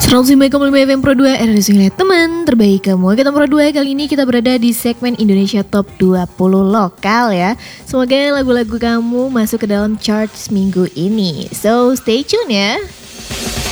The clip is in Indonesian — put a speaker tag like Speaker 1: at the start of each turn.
Speaker 1: 105,5 FM Pro 2 RRI Sungai teman terbaik kamu. Kita Pro 2 kali ini kita berada di segmen Indonesia Top 20 Lokal ya. Semoga lagu-lagu kamu masuk ke dalam charts minggu ini. So stay tune ya.